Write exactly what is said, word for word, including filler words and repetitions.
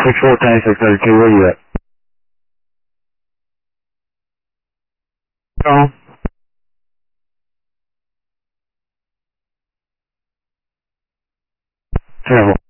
six four ten six thirty-two, where you at? Oh. Terrible.